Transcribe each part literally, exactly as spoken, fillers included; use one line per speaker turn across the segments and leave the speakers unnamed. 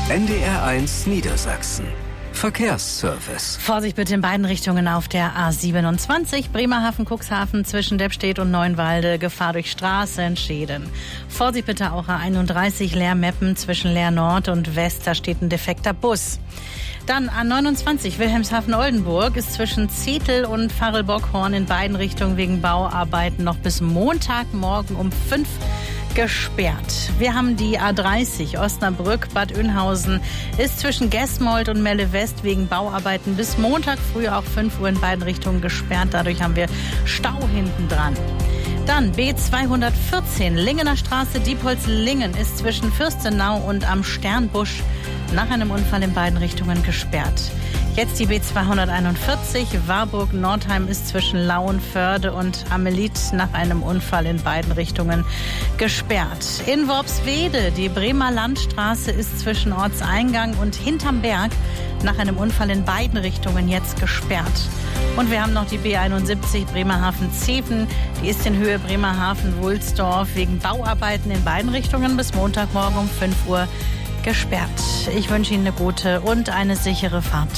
N D R eins Niedersachsen. Verkehrsservice.
Vorsicht bitte in beiden Richtungen auf der A siebenundzwanzig, Bremerhaven-Cuxhaven zwischen Deppstedt und Neuenwalde, Gefahr durch Straßenschäden. Vorsicht bitte auch A einunddreißig, Leer-Meppen zwischen Leer Nord und West, da steht ein defekter Bus. Dann A neunundzwanzig, Wilhelmshaven-Oldenburg, ist zwischen Zetel und Varel-Bockhorn in beiden Richtungen wegen Bauarbeiten noch bis Montagmorgen um fünf gesperrt. Wir haben die A dreißig, Osnabrück-Bad Oeynhausen, ist zwischen Gesmold und Melle West wegen Bauarbeiten bis Montag früh auch fünf Uhr in beiden Richtungen gesperrt. Dadurch haben wir Stau hinten dran. Dann B zweihundertvierzehn, Lingener Straße, Diepholz-Lingen, ist zwischen Fürstenau und am Sternbusch nach einem Unfall in beiden Richtungen gesperrt. Jetzt die B zweihunderteinundvierzig, Warburg-Nordheim, ist zwischen Lauenförde und Amelit nach einem Unfall in beiden Richtungen gesperrt. In Worpswede, die Bremer Landstraße, ist zwischen Ortseingang und hinterm Berg nach einem Unfall in beiden Richtungen jetzt gesperrt. Und wir haben noch die B einundsiebzig, Bremerhaven-Zeven, die ist in Höhe Bremerhaven-Wulsdorf wegen Bauarbeiten in beiden Richtungen bis Montagmorgen um fünf Uhr gesperrt. Ich wünsche Ihnen eine gute und eine sichere Fahrt.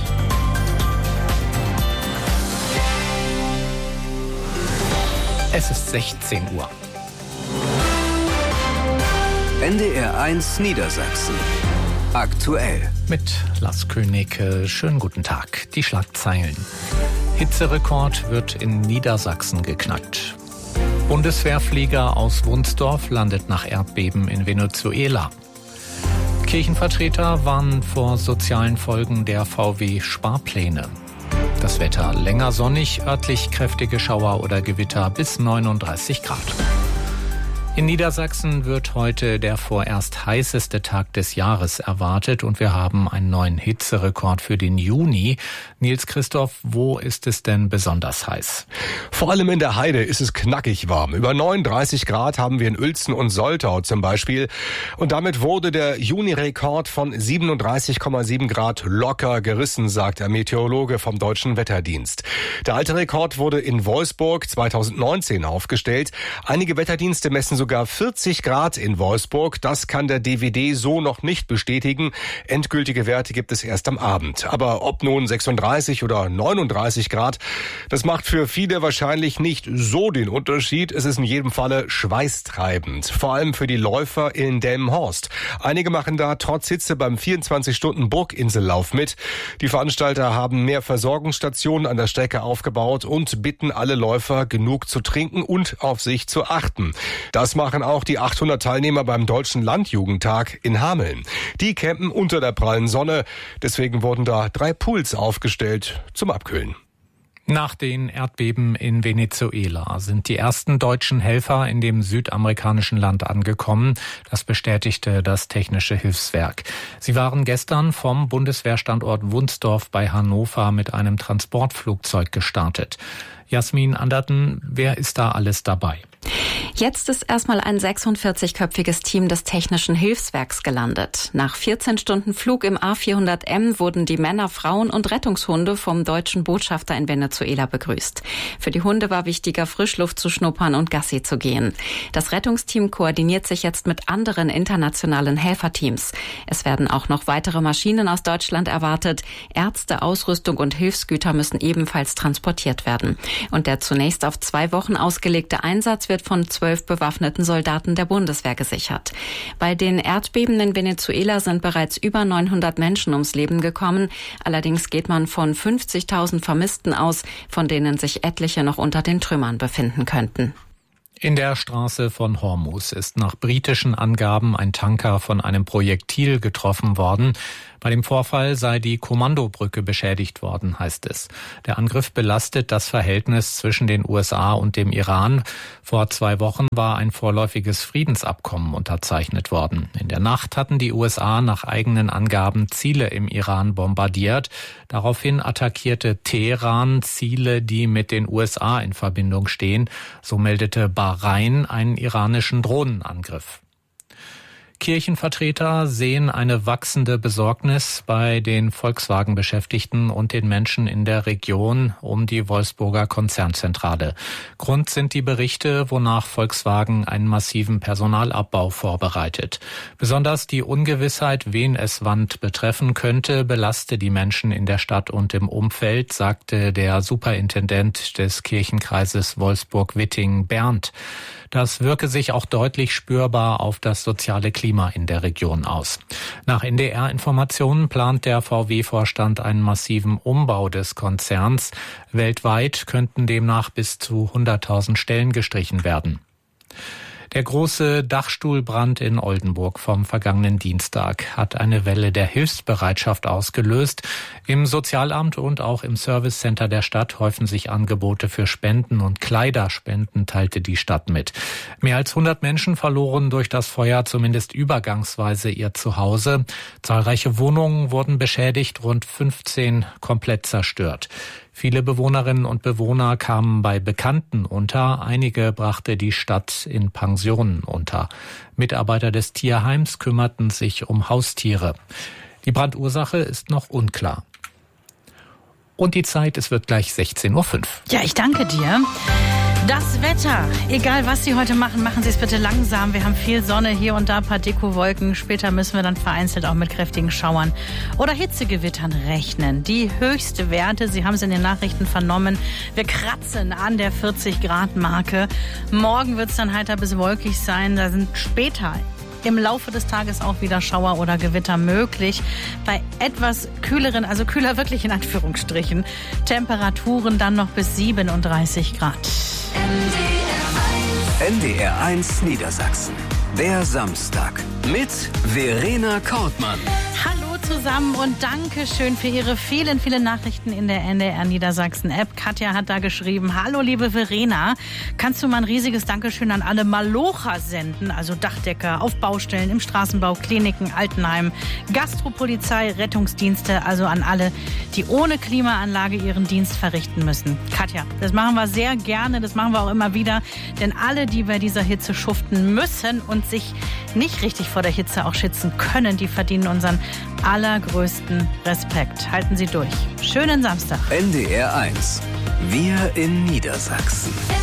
Es ist sechzehn Uhr.
N D R eins Niedersachsen. Aktuell.
Mit Lars König. Schönen guten Tag. Die Schlagzeilen. Hitzerekord wird in Niedersachsen geknackt. Bundeswehrflieger aus Wunsdorf landet nach Erdbeben in Venezuela. Kirchenvertreter warnen vor sozialen Folgen der V W-Sparpläne. Das Wetter länger sonnig, örtlich kräftige Schauer oder Gewitter bis neununddreißig Grad. In Niedersachsen wird heute der vorerst heißeste Tag des Jahres erwartet und wir haben einen neuen Hitzerekord für den Juni. Nils Christoph, wo ist es denn besonders heiß?
Vor allem in der Heide ist es knackig warm. Über neununddreißig Grad haben wir in Uelzen und Soltau zum Beispiel. Und damit wurde der Juni-Rekord von siebenunddreißig Komma sieben Grad locker gerissen, sagt der Meteorologe vom Deutschen Wetterdienst. Der alte Rekord wurde in Wolfsburg zweitausendneunzehn aufgestellt. Einige Wetterdienste messen sogar vierzig Grad in Wolfsburg. Das kann der D W D so noch nicht bestätigen. Endgültige Werte gibt es erst am Abend. Aber ob nun sechsunddreißig oder neununddreißig Grad, das macht für viele wahrscheinlich nicht so den Unterschied. Es ist in jedem Falle schweißtreibend. Vor allem für die Läufer in Delmenhorst. Einige machen da trotz Hitze beim vierundzwanzig Stunden Burginsellauf mit. Die Veranstalter haben mehr Versorgungsstationen an der Strecke aufgebaut und bitten alle Läufer, genug zu trinken und auf sich zu achten. Das machen auch die achthundert Teilnehmer beim Deutschen Landjugendtag in Hameln. Die campen unter der prallen Sonne. Deswegen wurden da drei Pools aufgestellt zum Abkühlen.
Nach den Erdbeben in Venezuela sind die ersten deutschen Helfer in dem südamerikanischen Land angekommen. Das bestätigte das Technische Hilfswerk. Sie waren gestern vom Bundeswehrstandort Wunsdorf bei Hannover mit einem Transportflugzeug gestartet. Jasmin Anderten, wer ist da alles dabei?
Jetzt ist erstmal ein sechsundvierzigköpfiges Team des Technischen Hilfswerks gelandet. Nach vierzehn Stunden Flug im A vierhundert M wurden die Männer, Frauen und Rettungshunde vom deutschen Botschafter in Venezuela begrüßt. Für die Hunde war wichtiger, Frischluft zu schnuppern und Gassi zu gehen. Das Rettungsteam koordiniert sich jetzt mit anderen internationalen Helferteams. Es werden auch noch weitere Maschinen aus Deutschland erwartet. Ärzte, Ausrüstung und Hilfsgüter müssen ebenfalls transportiert werden. Und der zunächst auf zwei Wochen ausgelegte Einsatz wird von zwölf bewaffneten Soldaten der Bundeswehr gesichert. Bei den Erdbeben in Venezuela sind bereits über neunhundert Menschen ums Leben gekommen. Allerdings geht man von fünfzigtausend Vermissten aus, von denen sich etliche noch unter den Trümmern befinden könnten.
In der Straße von Hormuz ist nach britischen Angaben ein Tanker von einem Projektil getroffen worden. Bei dem Vorfall sei die Kommandobrücke beschädigt worden, heißt es. Der Angriff belastet das Verhältnis zwischen den U S A und dem Iran. Vor zwei Wochen war ein vorläufiges Friedensabkommen unterzeichnet worden. In der Nacht hatten die U S A nach eigenen Angaben Ziele im Iran bombardiert. Daraufhin attackierte Teheran Ziele, die mit den U S A in Verbindung stehen. So meldete Bahrain einen iranischen Drohnenangriff. Kirchenvertreter sehen eine wachsende Besorgnis bei den Volkswagen-Beschäftigten und den Menschen in der Region um die Wolfsburger Konzernzentrale. Grund sind die Berichte, wonach Volkswagen einen massiven Personalabbau vorbereitet. Besonders die Ungewissheit, wen es wann betreffen könnte, belaste die Menschen in der Stadt und im Umfeld, sagte der Superintendent des Kirchenkreises Wolfsburg-Wittingen, Bernd. Das wirke sich auch deutlich spürbar auf das soziale Klima in der Region aus. Nach N D R-Informationen plant der V W-Vorstand einen massiven Umbau des Konzerns. Weltweit könnten demnach bis zu hunderttausend Stellen gestrichen werden. Der große Dachstuhlbrand in Oldenburg vom vergangenen Dienstag hat eine Welle der Hilfsbereitschaft ausgelöst. Im Sozialamt und auch im Servicecenter der Stadt häufen sich Angebote für Spenden und Kleiderspenden, teilte die Stadt mit. Mehr als hundert Menschen verloren durch das Feuer zumindest übergangsweise ihr Zuhause. Zahlreiche Wohnungen wurden beschädigt, rund fünfzehn komplett zerstört. Viele Bewohnerinnen und Bewohner kamen bei Bekannten unter, einige brachte die Stadt in Pensionen unter. Mitarbeiter des Tierheims kümmerten sich um Haustiere. Die Brandursache ist noch unklar. Und die Zeit, es wird gleich sechzehn Uhr fünf.
Ja, ich danke dir. Das Wetter, egal was Sie heute machen, machen Sie es bitte langsam. Wir haben viel Sonne, hier und da ein paar Dekowolken. Später müssen wir dann vereinzelt auch mit kräftigen Schauern oder Hitzegewittern rechnen. Die höchste Werte, Sie haben es in den Nachrichten vernommen, wir kratzen an der vierzig Grad Marke. Morgen wird es dann heiter bis wolkig sein. Da sind später im Laufe des Tages auch wieder Schauer oder Gewitter möglich. Bei etwas kühleren, also kühler wirklich in Anführungsstrichen, Temperaturen dann noch bis siebenunddreißig Grad.
N D R eins Niedersachsen. Der Samstag mit Verena Kortmann.
Hallo zusammen und danke schön für Ihre vielen, vielen Nachrichten in der N D R Niedersachsen App. Katja hat da geschrieben: Hallo liebe Verena, kannst du mal ein riesiges Dankeschön an alle Malocher senden, also Dachdecker auf Baustellen, im Straßenbau, Kliniken, Altenheim, Gastropolizei, Rettungsdienste, also an alle, die ohne Klimaanlage ihren Dienst verrichten müssen. Katja, das machen wir sehr gerne, das machen wir auch immer wieder, denn alle, die bei dieser Hitze schuften müssen und sich nicht richtig vor der Hitze auch schützen können, die verdienen unseren allergrößten Respekt. Halten Sie durch. Schönen Samstag.
N D R eins. Wir in Niedersachsen.